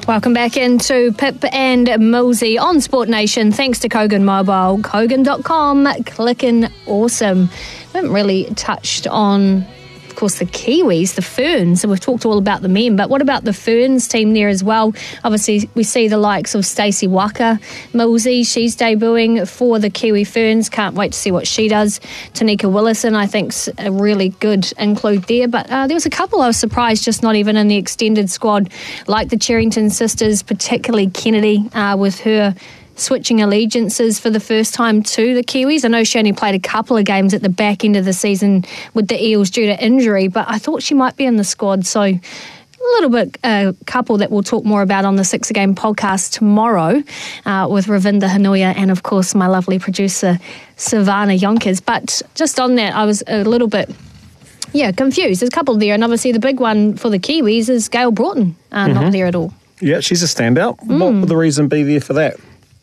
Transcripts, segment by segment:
Welcome back into Pip and Millsy on Sport Nation. Thanks to Kogan Mobile, Kogan.com, clicking awesome. We haven't really touched on, of course, the Kiwis, the Ferns. So we've talked all about the men, but what about the Ferns team there as well? Obviously, we see the likes of Stacey Waka, Millsy. She's debuting for the Kiwi Ferns. Can't wait to see what she does. Tanika Willison, I think's a really good include there. But there was a couple I was surprised just not even in the extended squad, like the Cherrington sisters, particularly Kennedy, with her switching allegiances for the first time to the Kiwis. I know she only played a couple of games at the back end of the season with the Eels due to injury, but I thought she might be in the squad. So a little bit, a couple that we'll talk more about on the Six Game podcast tomorrow with Ravinda Hanuya and, of course, my lovely producer, Savannah Yonkers. But just on that, I was a little bit confused. There's a couple there, and obviously the big one for the Kiwis is Gail Broughton, not there at all. Yeah, she's a standout. What would the reason be there for that?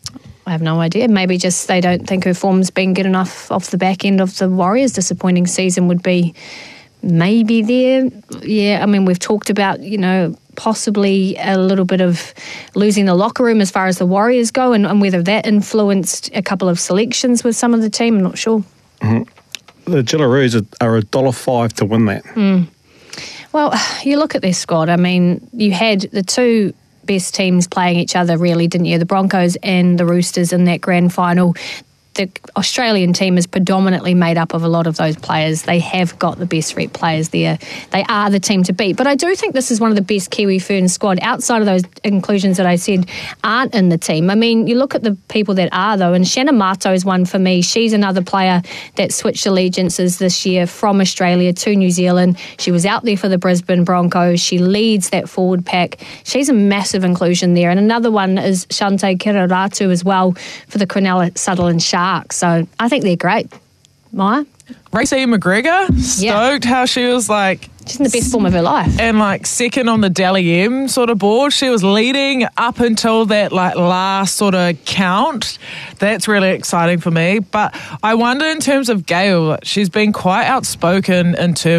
I have no idea. Maybe just they don't think her form's been good enough off the back end of the Warriors' disappointing season would be maybe there. Yeah, I mean, we've talked about, possibly a little bit of losing the locker room as far as the Warriors go and whether that influenced a couple of selections with some of the team. I'm not sure. Mm-hmm. The Jillaroos are $1.05 to win that. Well, you look at their squad. I mean, you had the two best teams playing each other, really, didn't you? The Broncos and the Roosters in that grand final. The Australian team is predominantly made up of a lot of those players. They have got the best rep players there. They are the team to beat. But I do think this is one of the best Kiwi Ferns squad outside of those inclusions that I said aren't in the team. I mean, you look at the people that are, though, and Shannon Mato is one for me. She's another player that switched allegiances this year from Australia to New Zealand. She was out there for the Brisbane Broncos. She leads that forward pack. She's a massive inclusion there. And another one is Shante Kiraratu as well for the Cronulla Sutherland Sharks. So I think they're great. Maya? Racy McGregor, stoked how she was like... She's in the best form of her life. And like second on the Dally M sort of board. She was leading up until that like last sort of count. That's really exciting for me. But I wonder in terms of Gail, she's been quite outspoken in terms